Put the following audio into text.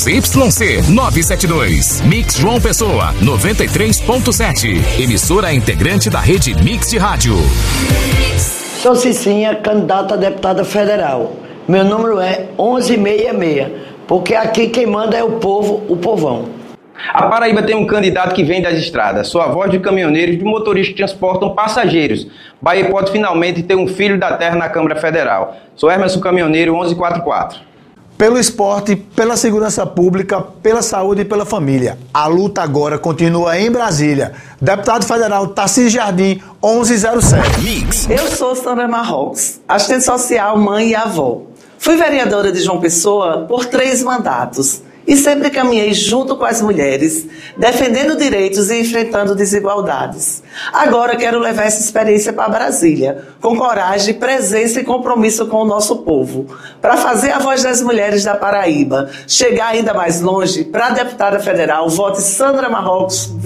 ZYC 972. Mix João Pessoa 93.7. Emissora integrante da rede Mix de Rádio. Sou Cicinha, candidata a deputada federal. Meu número é 1166, porque aqui quem manda é o povo, o povão. A Paraíba tem um candidato que vem das estradas, sua voz de caminhoneiros e de motoristas que transportam passageiros. Bahia pode finalmente ter um filho da terra na Câmara Federal. Sou Hermeson Caminhoneiro, 1144. Pelo esporte, pela segurança pública, pela saúde e pela família. A luta agora continua em Brasília. Deputado federal Tarcísio Jardim, 1107. Mix. Eu sou Sandra Marrocos, assistente social, mãe e avó. Fui vereadora de João Pessoa por 3 mandatos e sempre caminhei junto com as mulheres, defendendo direitos e enfrentando desigualdades. Agora quero levar essa experiência para Brasília, com coragem, presença e compromisso com o nosso povo, para fazer a voz das mulheres da Paraíba chegar ainda mais longe. Para a deputada federal, vote Sandra Marrocos.